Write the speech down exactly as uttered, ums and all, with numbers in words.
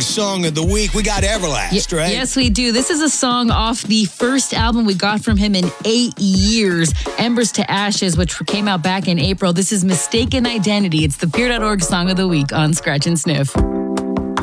song of the week. We got Everlast, Y- right? Yes, we do. This is a song off the first album we got from him in eight years, Embers to Ashes, which came out back in April. This is Mistaken Identity. It's the Peer dot org song of the week on Scratch and Sniff.